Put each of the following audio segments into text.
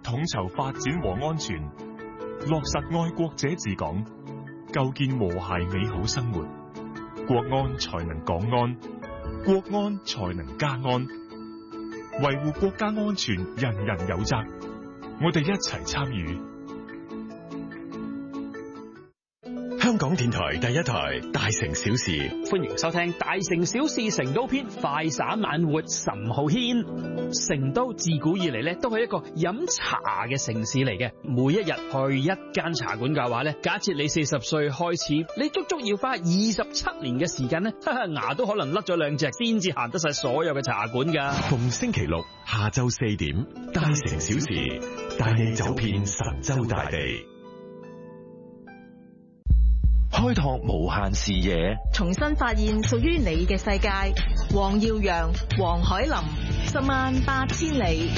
統籌發展和安全，落實愛國者治港，構建和諧美好生活。國安才能港安，國安才能家安。維護國家安全，人人有責。我哋一齊參與。 香港電台第一台《大城小事》， 歡迎收聽《大城小事成都篇》，快散晚活岑浩軒。成都自古以嚟咧，都係一個飲茶嘅城市嚟嘅。每一日去一間茶館嘅話咧，假設你40歲開始，你足足要花27年嘅時間咧，牙都可能甩咗2隻，先至行得晒所有嘅茶館噶。 逢星期六下晝4點，《大城小事》帶你走遍神州大地。開拓無限視野， 重新發現屬於你嘅世界。黃耀揚、黃海林，108000里。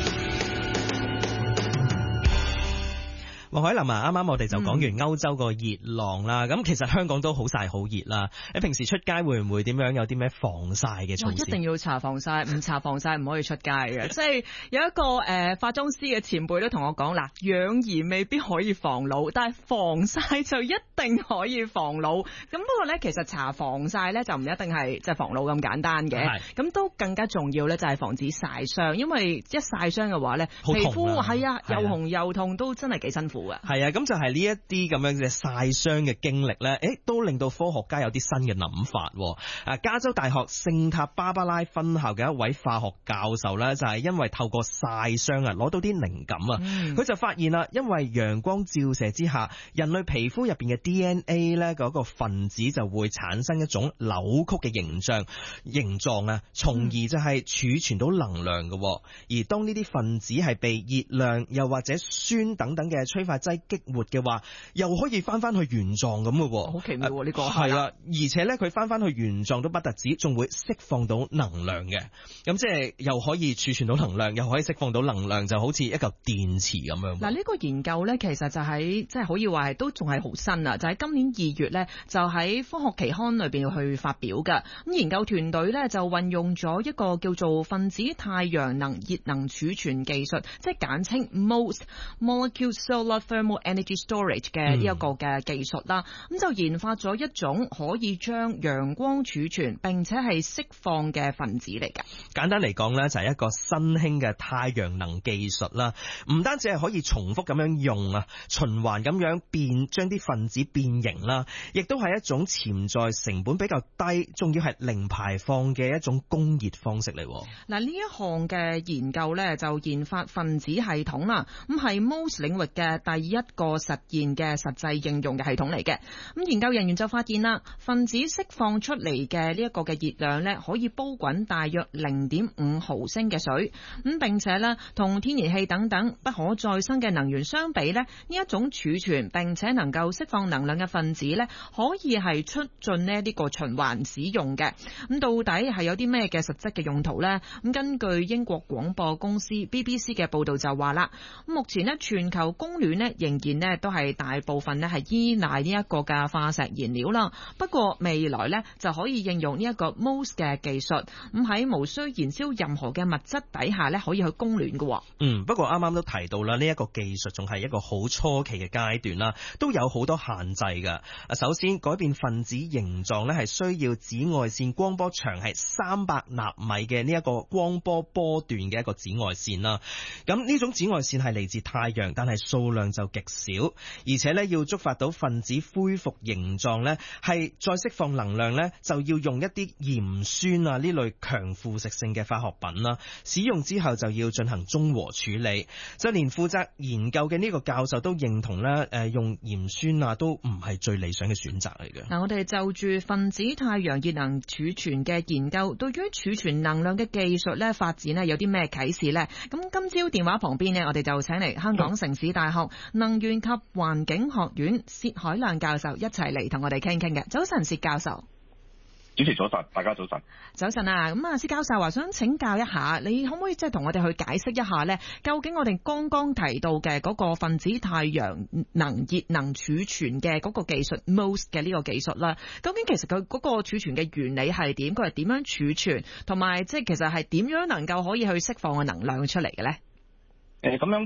黃海林啊，啱啱我哋就講完歐洲個熱浪啦，咁其實香港都好曬好熱啦。你平時出街會唔會點樣有啲咩防曬嘅措施？ 一定要搽防曬，唔搽防曬唔可以出街嘅。即係有一個化妝師嘅前輩都同我講啦，養兒未必可以防老，但係防曬就一定可以防老。咁不過咧，其實搽防曬咧就唔一定係即係防老咁簡單嘅。咁都更加重要咧，就係防止曬傷，因為一曬傷嘅話咧，皮膚係啊又紅又痛，都真係幾辛苦。 係啊，咁就係呢一啲咁樣嘅曬傷嘅經歷咧，都令到科學家有啲新嘅諗法。加州大學聖塔芭芭拉分校嘅一位化學教授咧，就係因為透過曬傷啊，攞到啲靈感啊，佢就發現啦，因為陽光照射之下，人類皮膚入邊嘅 DNA 咧嗰個分子就會產生一種扭曲嘅形狀啊，從而就係儲存到能量嘅。而當呢啲分子係被熱量又或者酸等等嘅催化劑激活嘅話，又可以翻去原狀咁嘅。 好奇妙喎，呢個係啦，而且咧佢翻去原狀都不特止，仲會釋放到能量嘅。咁即係又可以儲存到能量，又可以釋放到能量，就好似一嚿電池咁樣。 嗱，呢個研究咧，其實就喺即係可以話係都仲係好新啊，就喺今年2月咧，就喺科學期刊裏邊去發表㗎。咁研究團隊咧就運用咗一個叫做分子太陽能熱能儲存技術，即係簡稱 MOST Molecule Solar Thermal Energy Storage 嘅呢一個嘅技術啦。咁就研發咗一種可以將陽光儲存並且係釋放嘅分子嚟㗎。 簡單嚟講咧，就係一個新興嘅太陽能技術啦。唔單止係可以重複咁樣用啊，循環咁樣將啲分子變形啦，亦都係一種潛在成本比較低，仲要係零排放嘅一種工業方式嚟。 嗱，呢一項嘅研究咧就研發分子系統啦，咁係 MOST 領域嘅第一個實現嘅實際應用嘅系統嚟嘅。咁研究人員就發現啦，分子釋放出嚟嘅呢一個嘅熱量咧，可以煲滾大約0.5毫升嘅水。咁並且咧，同天然氣等等不可再生嘅能源相比咧，呢一種儲存並且能夠釋放能量嘅分子咧，可以係促進呢個循環使用嘅。咁到底係有啲咩嘅實質嘅用途咧？咁根據英國廣播公司 BBC 嘅報道就話啦，目前咧全球供暖咧仍然咧都係大部分咧係依賴呢一個嘅化石燃料啦。不過未來咧就可以應用呢一個 MOST 嘅技術，咁喺無需燃燒任何嘅物質底下咧可以去供暖嘅。 不過啱啱都提到啦，呢一個技術仲係一個好初期嘅階段啦，都有好多限制㗎。首先改變分子形狀咧係需要紫外線光波長係300納米嘅呢一個光波波段嘅一個紫外線啦。咁呢種紫外線係嚟自太陽，但係數量就極少，而且咧要觸發到分子恢復形狀咧，係再釋放能量咧，就要用一啲鹽酸啊呢類強腐蝕性嘅化學品啦。使用之後就要進行中和處理。就連負責研究嘅呢個教授都認同咧，用鹽酸啊都唔係最理想嘅選擇嚟嘅。 嗱，我哋就住分子太陽熱能儲存嘅研究，對於儲存能量嘅技術咧發展咧有啲咩啟示呢？咁今朝電話旁邊呢，我哋就請嚟香港城市大學能源及環境學院薛海亮教授一齊嚟同我哋傾傾嘅。早晨，薛教授。 主持早晨，大家早晨。 早晨啊，咁啊，薛教授話想請教一下，你可唔可以即係同我哋去解釋一下呢？究竟我哋剛剛提到嘅嗰個分子太陽能熱能儲存嘅嗰個技術 MOST 嘅呢個技術啦，究竟其實佢嗰個儲存嘅原理係點？佢係點樣儲存？同埋即係其實係點樣能夠可以去釋放個能量出嚟嘅呢？ 咁樣